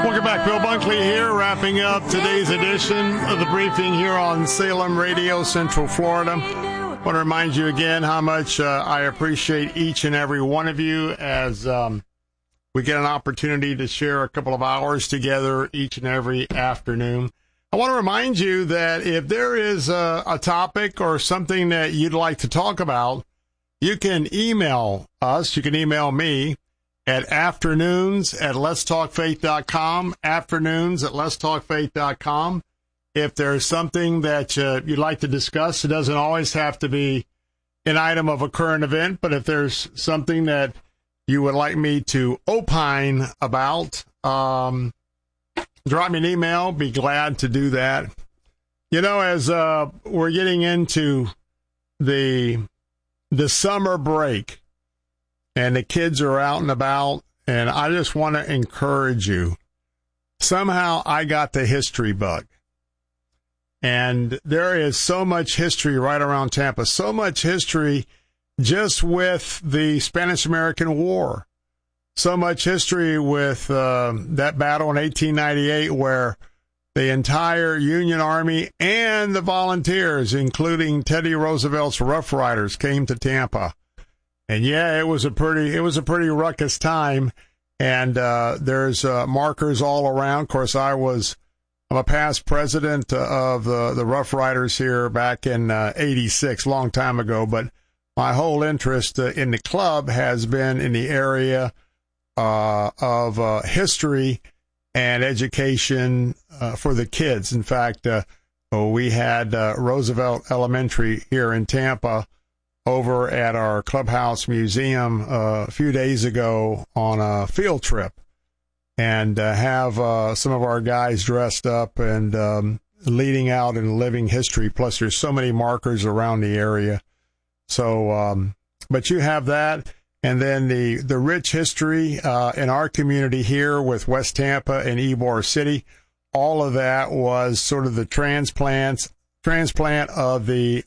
Welcome back. Bill Bunkley here, wrapping up today's edition of the briefing here on Salem Radio, Central Florida. I want to remind you again how much I appreciate each and every one of you as we get an opportunity to share a couple of hours together each and every afternoon. I want to remind you that if there is a topic or something that you'd like to talk about, you can email us. You can email me at afternoons@letstalkfaith.com, afternoons@letstalkfaith.com. If there's something that you'd like to discuss, it doesn't always have to be an item of a current event, but if there's something that you would like me to opine about, drop me an email. Be glad to do that. You know, as we're getting into the summer break, and the kids are out and about, and I just want to encourage you. Somehow I got the history bug. And there is so much history right around Tampa, so much history just with the Spanish-American War, so much history with that battle in 1898 where the entire Union Army and the volunteers, including Teddy Roosevelt's Rough Riders, came to Tampa. And yeah, it was a pretty ruckus time, and there's markers all around. Of course, I'm a past president of the Rough Riders here back in '86, long time ago. But my whole interest in the club has been in the area of history and education for the kids. In fact, we had Roosevelt Elementary here in Tampa over at our clubhouse museum a few days ago on a field trip, and have some of our guys dressed up and leading out and living history. Plus, there's so many markers around the area. So, but you have that, and then the rich history in our community here with West Tampa and Ybor City. All of that was sort of the transplant of the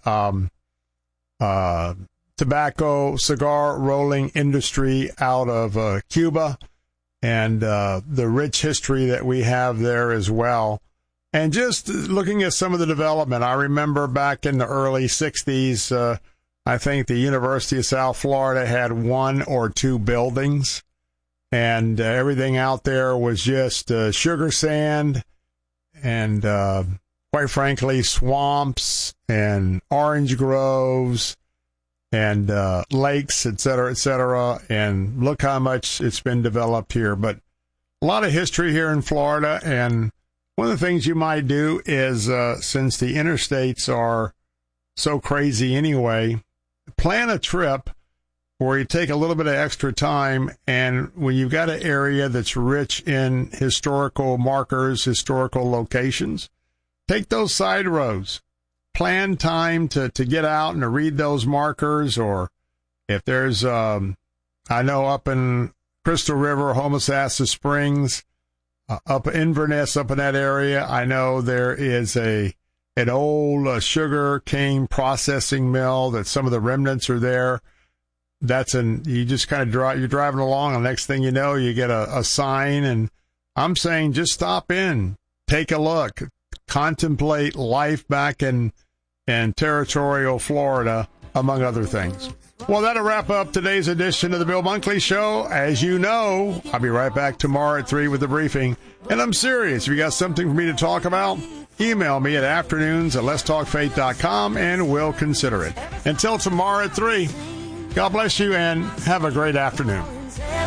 tobacco, cigar rolling industry out of Cuba, and the rich history that we have there as well. And just looking at some of the development, I remember back in the early 60s, I think the University of South Florida had 1 or 2 buildings, and everything out there was just sugar sand and, quite frankly, swamps and orange groves and lakes, et cetera, and look how much it's been developed here. But a lot of history here in Florida, and one of the things you might do is, since the interstates are so crazy anyway, plan a trip where you take a little bit of extra time, and when you've got an area that's rich in historical markers, historical locations, take those side roads. Plan time to get out and to read those markers, or if there's, I know up in Crystal River, Homosassa Springs, up Inverness, up in that area, I know there is an old sugar cane processing mill that some of the remnants are there. You just kind of you're driving along, and the next thing you know, you get a sign, and I'm saying just stop in, take a look, contemplate life back in territorial Florida, among other things. Well, that'll wrap up today's edition of the Bill Bunkley Show. As you know, I'll be right back tomorrow at 3 with the briefing. And I'm serious. If you got something for me to talk about, email me at afternoons@letstalkfaith.com, and we'll consider it. Until tomorrow at 3, God bless you and have a great afternoon.